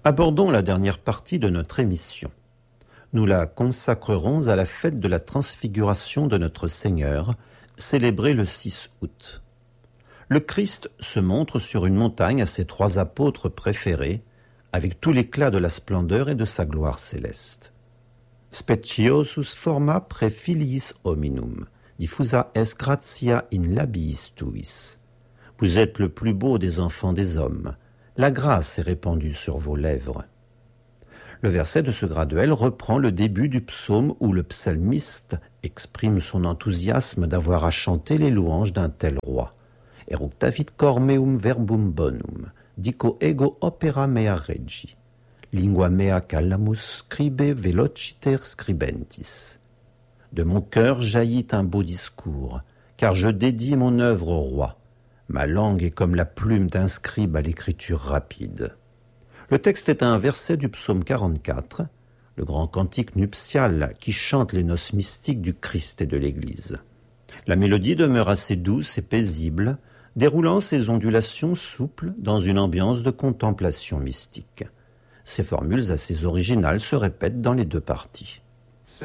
Abordons la dernière partie de notre émission. Nous la consacrerons à la fête de la transfiguration de notre Seigneur, célébrée le 6 août. Le Christ se montre sur une montagne à ses 3 apôtres préférés, avec tout l'éclat de la splendeur et de sa gloire céleste. Speciosus forma pre filiis hominum, diffusa est gratia in labiis tuis. Vous êtes le plus beau des enfants des hommes. La grâce est répandue sur vos lèvres. Le verset de ce graduel reprend le début du psaume où le psalmiste exprime son enthousiasme d'avoir à chanter les louanges d'un tel roi. Eructavit cor meum verbum bonum, dico ego opera mea regi. Lingua mea calamus scribe velociter scribentis. De mon cœur jaillit un beau discours, car je dédie mon œuvre au roi. Ma langue est comme la plume d'un scribe à l'écriture rapide. Le texte est un verset du psaume 44, le grand cantique nuptial qui chante les noces mystiques du Christ et de l'Église. La mélodie demeure assez douce et paisible, déroulant ses ondulations souples dans une ambiance de contemplation mystique. Ces formules assez originales se répètent dans les 2 parties.